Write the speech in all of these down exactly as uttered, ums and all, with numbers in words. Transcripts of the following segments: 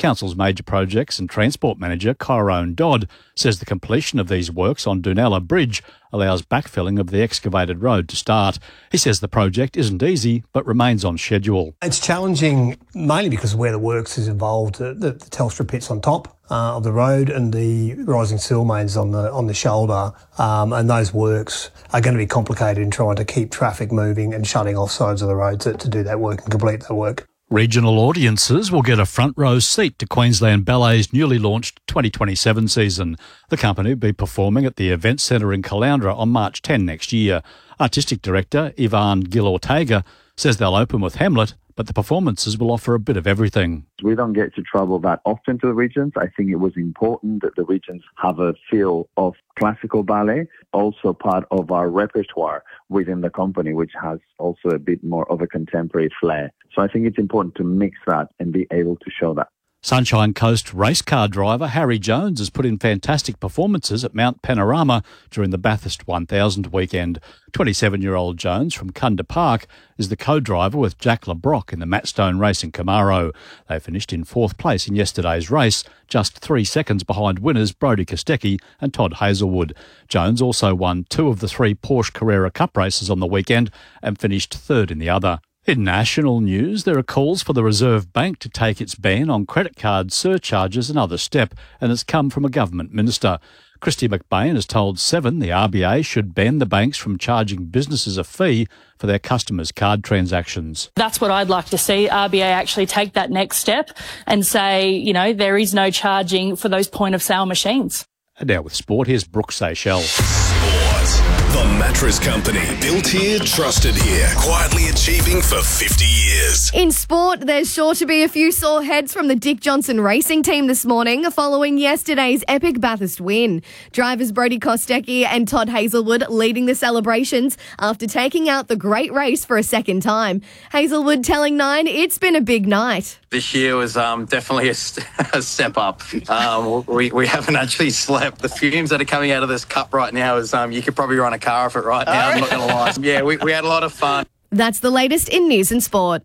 Council's Major Projects and Transport Manager, Kyrone Dodd, says the completion of these works on Dunella Bridge allows backfilling of the excavated road to start. He says the project isn't easy, but remains on schedule. It's challenging mainly because of where the works is involved. The, the Telstra pit's on top uh, of the road and the rising sill mains on the on the shoulder, um, and those works are going to be complicated in trying to keep traffic moving and shutting off sides of the road to, to do that work and complete that work. Regional audiences will get a front row seat to Queensland Ballet's newly launched twenty twenty-seven season. The company will be performing at the Event Centre in Caloundra on March tenth next year. Artistic Director Ivan Gil-Ortega says they'll open with Hamlet, but the performances will offer a bit of everything. We don't get to travel that often to the regions. I think it was important that the regions have a feel of classical ballet, also part of our repertoire within the company, which has also a bit more of a contemporary flair. So I think it's important to mix that and be able to show that. Sunshine Coast race car driver Harry Jones has put in fantastic performances at Mount Panorama during the Bathurst one thousand weekend. twenty-seven-year-old Jones from Kunda Park is the co-driver with Jack LeBrock in the Mattstone Racing Camaro. They finished in fourth place in yesterday's race, just three seconds behind winners Brodie Kostecki and Todd Hazelwood. Jones also won two of the three Porsche Carrera Cup races on the weekend and finished third in the other. In national news, there are calls for the Reserve Bank to take its ban on credit card surcharges another step, and it's come from a government minister. Christy McBain has told Seven the R B A should ban the banks from charging businesses a fee for their customers' card transactions. That's what I'd like to see, R B A actually take that next step and say, you know, there is no charging for those point-of-sale machines. And now with sport, here's Brooke Seychelles. Sport. The Mattress Company. Built here, trusted here. Quietly achieving for fifty years. In sport, there's sure to be a few sore heads from the Dick Johnson racing team this morning following yesterday's epic Bathurst win. Drivers Brodie Kostecki and Todd Hazelwood leading the celebrations after taking out the great race for a second time. Hazelwood telling Nine it's been a big night. This year was um, definitely a, st- a step up. Um, we, we haven't actually slept. The fumes that are coming out of this cup right now is um, you could probably run a car off it right now. I'm not going to lie. Yeah, we, we had a lot of fun. That's the latest in news and sport.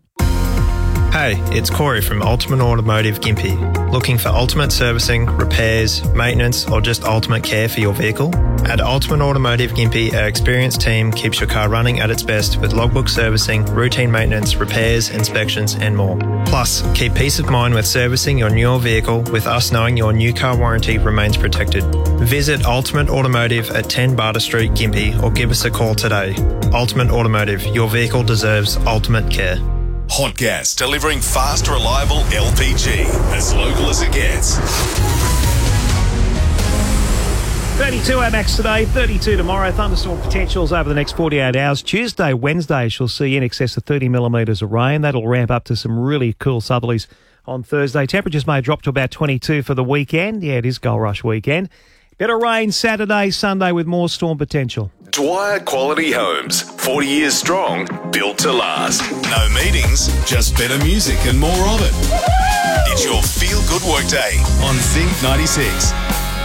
Hey, it's Corey from Ultimate Automotive Gympie. Looking for ultimate servicing, repairs, maintenance, or just ultimate care for your vehicle? At Ultimate Automotive Gympie, our experienced team keeps your car running at its best with logbook servicing, routine maintenance, repairs, inspections, and more. Plus, keep peace of mind with servicing your newer vehicle with us knowing your new car warranty remains protected. Visit Ultimate Automotive at ten Barter Street, Gympie, or give us a call today. Ultimate Automotive, your vehicle deserves ultimate care. Hot Gas, delivering fast, reliable L P G. As local as it gets. thirty-two at max today, thirty-two tomorrow. Thunderstorm potentials over the next forty-eight hours. Tuesday, Wednesday, she'll see in excess of thirty millimetres of rain. That'll ramp up to some really cool southerlies on Thursday. Temperatures may drop to about twenty-two for the weekend. Yeah, it is Gold Rush weekend. Bit of rain Saturday, Sunday with more storm potential. Dwyer Quality Homes, forty years strong, built to last. No meetings, just better music and more of it. It's your feel-good workday on Zinc ninety-six.